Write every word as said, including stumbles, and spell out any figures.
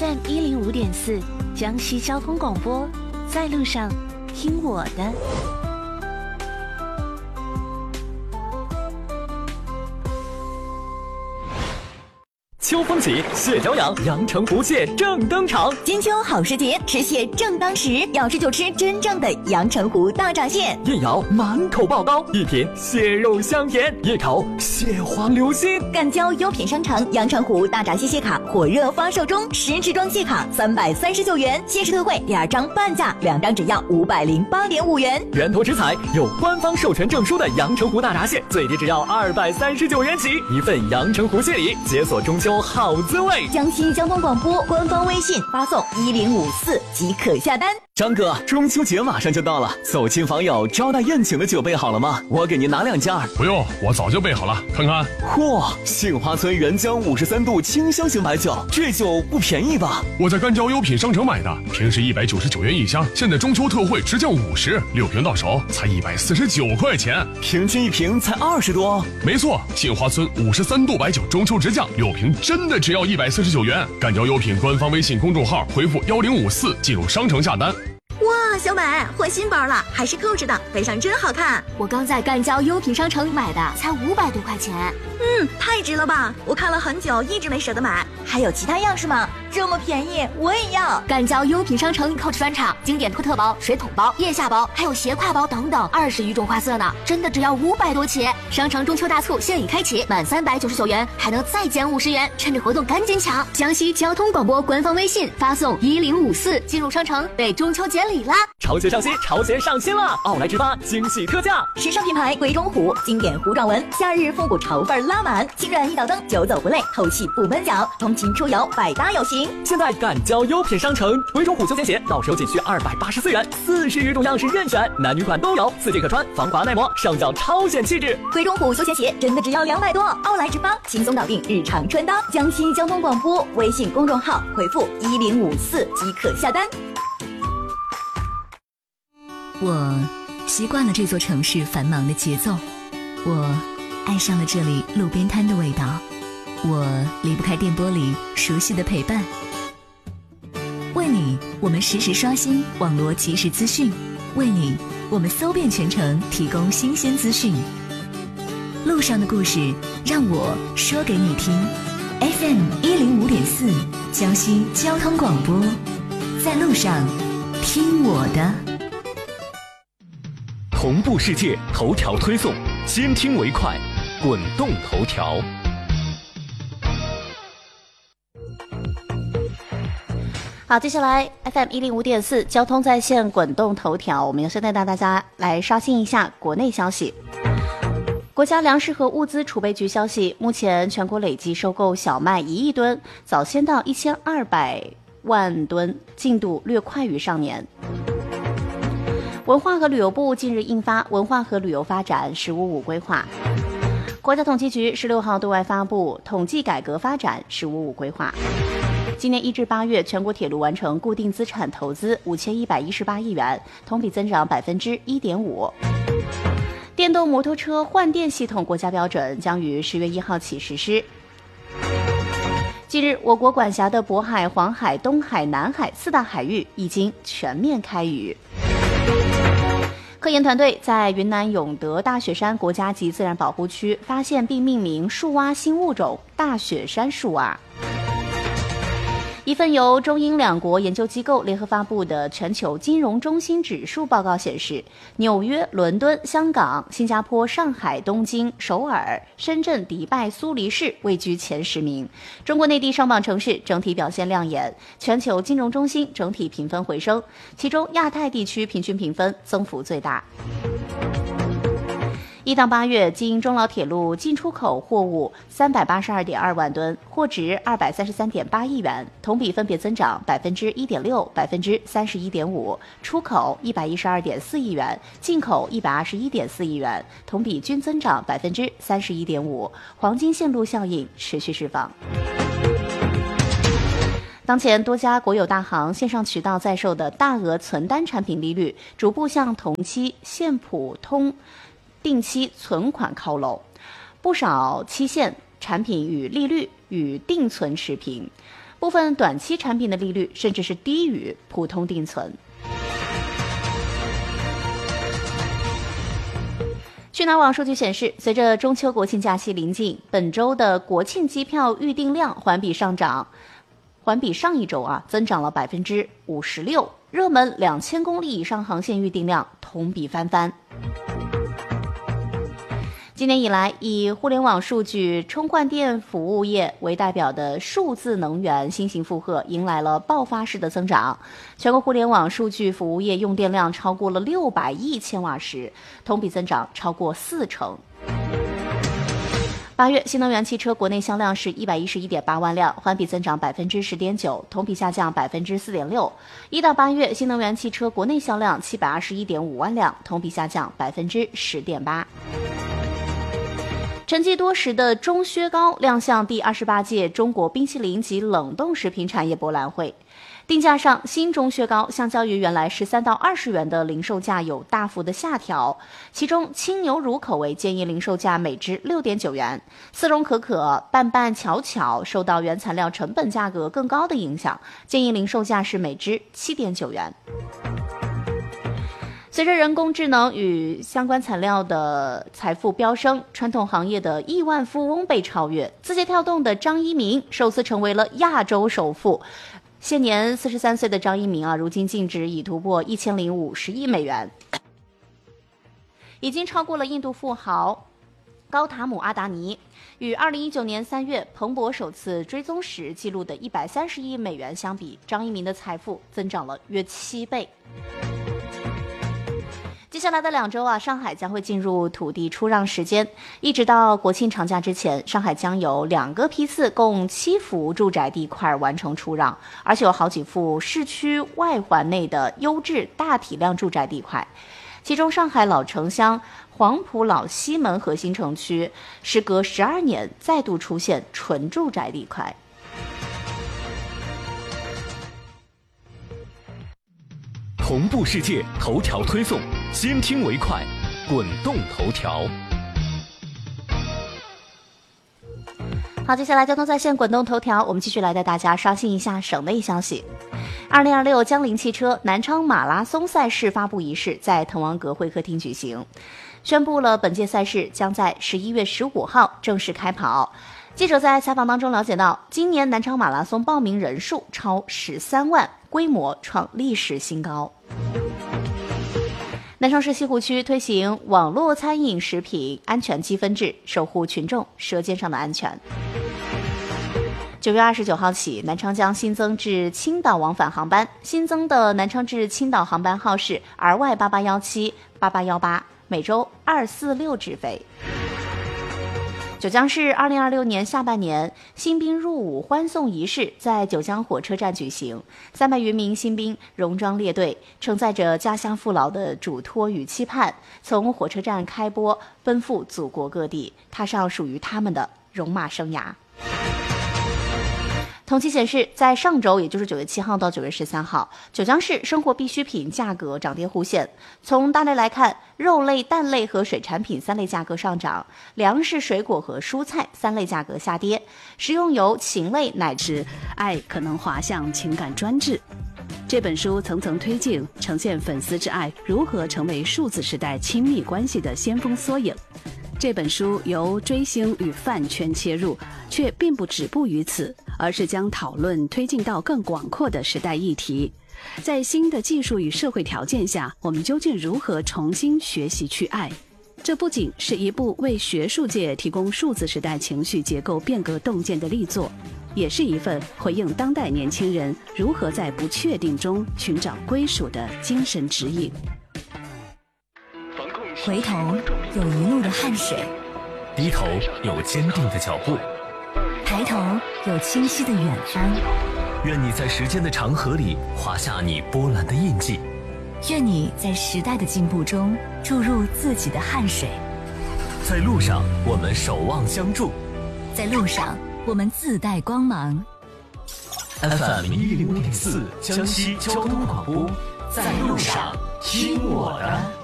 F M 一零五点四，江西交通广播，在路上听我的。 秋风起，蟹脚痒，阳澄湖蟹正登场。 金秋好时节，吃蟹正当时，要吃就吃真正的阳澄湖大闸蟹。 一咬满口爆膏，一品蟹肉香甜，一口蟹黄流心。 赣交优品商城阳澄湖大闸蟹蟹卡火热发售中，十支装蟹卡三百三十九元，限时特惠，第二张半价，两张只要五百零八点五元。 源头食材有官方授权证书的阳澄湖大闸蟹，最低只要二百三十九元起，一份阳澄湖蟹礼，解锁中秋好滋味。 江西交通广播官方微信发送一零五四即可下单。 张哥，中秋节马上就到了，走亲访友招待宴请的酒备好了吗？我给您拿两件。 不用，我早就备好了，看看。 嚯，杏花村原浆五十三度清香型白酒，这酒不便宜吧？ 我在赣交优品商城买的，平时一百九十九元一箱，现在中秋特惠直降五十，六瓶到手才一百四十九块钱， 平均一瓶才二十多。 没错，杏花村五十三度白酒中秋直降，六瓶真的只要一百四十九元。赣交优品官方微信公众号回复幺零五四进入商城下单。 哇，小美换新包了，还是扣着的，背上真好看。 我刚在赣交优品商城买的，才五百多块钱。 嗯，太值了吧！我看了很久，一直没舍得买。还有其他样式吗？这么便宜，我也要。 赣交优品商城 Coach 专场经典托特包、水桶包、腋下包，还有斜挎包等等，二十余种花色呢，真的只要五百多起。商城中秋大促现已开启，满三百九十九元还能再减五十元，趁着活动赶紧抢！江西交通广播官方微信发送一零五四进入商城，备中秋节礼啦！ 潮鞋上新，潮鞋上新了！奥莱直发惊喜特价， 时尚品牌鬼冢虎经典糊状纹，夏日复古潮范拉满，轻软一脚蹬，久走不累，透气不闷脚，通勤出游百搭有型。 现在赣交优品商城，鬼冢虎休闲鞋到手仅需二百八十四元，四十余种样式任选，男女款都有，四季可穿，防滑耐磨，上脚超显气质。 鬼冢虎休闲鞋真的只要两百多，奥莱直发轻松搞定日常穿搭。江西交通广播微信公众号回复一零五四即可下单。 我习惯了这座城市繁忙的节奏，我爱上了这里路边摊的味道，我离不开电波里熟悉的陪伴。为你，我们实时刷新网络即时资讯，为你，我们搜遍全城提供新鲜资讯。路上的故事，让我说给你听。F M 一零五点四，江西交通广播，在路上听我的。 同步世界头条推送，先听为快，滚动头条。 好，接下来 F M 一零五点四交通在线滚动头条，我们要先带大家来刷新一下国内消息。国家粮食和物资储备局消息，目前全国累计收购小麦一亿吨，早先到一千二百万吨，进度略快于上年。文化和旅游部近日印发《文化和旅游发展“十五五”规划》，国家统计局十六号对外发布《统计改革发展“十五五”规划》。今年一至八月，全国铁路完成固定资产投资五千一百一十八亿元，同比增长百分之一点五。电动摩托车换电系统国家标准将于十月一号起实施。近日，我国管辖的渤海、黄海、东海、南海四大海域已经全面开渔。科研团队在云南永德大雪山国家级自然保护区发现并命名树蛙新物种大雪山树蛙。一份由中英两国研究机构联合发布的全球金融中心指数报告显示，纽约、伦敦、香港、新加坡、上海、东京、首尔、深圳、迪拜、苏黎世位居前十名。中国内地上榜城市整体表现亮眼，全球金融中心整体评分回升，其中亚太地区平均评分增幅最大。一到八月，经中老铁路进出口货物三百八十二点二万吨，货值二百三十三点八亿元，同比分别增长百分之一点六、百分之三十一点五。出口一百一十二点四亿元，进口一百二十一点四亿元，同比均增长百分之三十一点五。黄金线路效应持续释放。当前多家国有大行线上渠道在售的大额存单产品利率逐步向同期现普通定期存款靠拢，不少期限产品与利率与定存持平。 部分短期产品的利率甚至是低于普通定存。去哪儿网数据显示，随着中秋国庆假期临近，本周的国庆机票预订量环比上涨，环比上一周啊增长了百分之五十六，热门两千公里以上航线预订量同比翻番。今年以来，以互联网数据、充换电服务业为代表的数字能源新型负荷迎来了爆发式的增长。全国互联网数据服务业用电量超过了六百亿千瓦时，同比增长超过四成。八月新能源汽车国内销量是一百一十一点八万辆，环比增长百分之十点九，同比下降百分之四点六。一到八月新能源汽车国内销量七百二十一点五万辆，同比下降百分之十点八。沉寂多时的钟薛高亮相第二十八届中国冰淇淋及冷冻食品产业博览会。定价上，新钟薛高相较于原来十三到二十元的零售价有大幅的下调，其中轻牛乳口味建议零售价每支六点九元，丝绒可可、拌拌巧巧受到原材料成本价格更高的影响，建议零售价是每支七点九元。随着人工智能与相关材料的财富飙升，传统行业的亿万富翁被超越。字节跳动的张一鸣首次成为了亚洲首富。现年四十三岁的张一鸣啊，如今净值已突破一千零五十亿美元，已经超过了印度富豪高塔姆阿达尼，与二零一九年三月彭博首次追踪时记录的一百三十亿美元相比，张一鸣的财富增长了约七倍。接下来的两周啊，上海将会进入土地出让时间，一直到国庆长假之前，上海将有两个批次共七幅住宅地块完成出让，而且有好几幅市区外环内的优质大体量住宅地块。其中，上海老城乡黄埔老西门核心城区，时隔十二年再度出现纯住宅地块。 同步世界头条推送，先听为快，滚动头条。 好，接下来交通在线滚动头条，我们继续来带大家刷新一下省内消息。二零二六江铃汽车南昌马拉松赛事发布仪式在滕王阁会客厅举行，宣布了本届赛事将在十一月十五号正式开跑。记者在采访当中了解到，今年南昌马拉松报名人数超十三万，规模创历史新高。南昌市西湖区推行网络餐饮食品安全积分制，守护群众舌尖上的安全。九月二十九号起，南昌将新增至青岛往返航班，新增的南昌至青岛航班号是 R Y 八八一七、八八一八，每周二四六直飞。九江市二零二六年下半年新兵入伍欢送仪式在九江火车站举行，三百余名新兵戎装列队，承载着家乡父老的嘱托与期盼，从火车站开播，奔赴祖国各地，踏上属于他们的戎马生涯。统计显示，在上周，也就是九月七号到九月十三号，九江市生活必需品价格涨跌互现。从大类来看，肉类、蛋类和水产品三类价格上涨，粮食、水果和蔬菜三类价格下跌，食用油、禽类乃至爱可能滑向情感专制。这本书层层推进，呈现粉丝之爱如何成为数字时代亲密关系的先锋缩影。这本书由追星与饭圈切入，却并不止步于此，而是将讨论推进到更广阔的时代议题。在新的技术与社会条件下，我们究竟如何重新学习去爱？这不仅是一部为学术界提供数字时代情绪结构变革洞见的力作，也是一份回应当代年轻人如何在不确定中寻找归属的精神指引。 回头有一路的汗水， 低头有坚定的脚步， 抬头有清晰的远方。 愿你在时间的长河里划下你波澜的印记， 愿你在时代的进步中注入自己的汗水。 在路上我们守望相助， 在路上我们自带光芒。 F M 一零五点四江西交通广播，在路上听我的。